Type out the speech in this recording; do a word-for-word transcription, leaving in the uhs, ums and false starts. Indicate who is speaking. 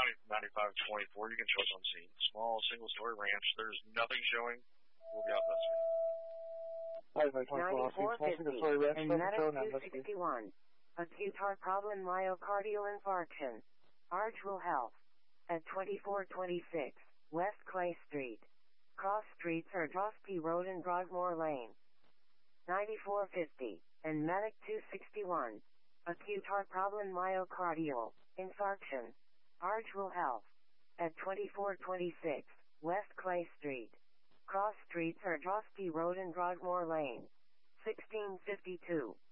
Speaker 1: County from ninety-five twenty-four. You can show us on scene. Small single-story ranch. There's nothing showing. We'll be out investigating.
Speaker 2: ninety-four fifty in Medic two sixty-one. Acute heart problem, myocardial infarction. Archwell Health. At twenty-four twenty-six West Clay Street. Cross streets are Drosky Road and Broadmoor Lane. ninety-four fifty and Medic two sixty-one. Acute heart problem, myocardial infarction. Archwell Health. At twenty-four twenty-six West Clay Street. Cross streets are Drosky Road and Broadmoor Lane. sixteen fifty-two